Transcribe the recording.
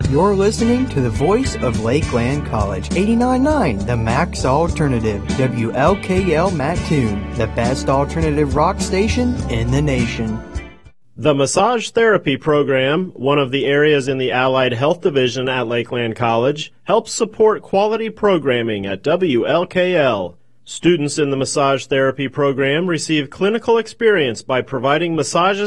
You're listening to the voice of Lakeland College, 89.9, the Max Alternative, WLKL Mattoon, the best alternative rock station in the nation. The Massage Therapy Program, one of the areas in the Allied Health Division at Lakeland College, helps support quality programming at WLKL. Students in the Massage Therapy Program receive clinical experience by providing massages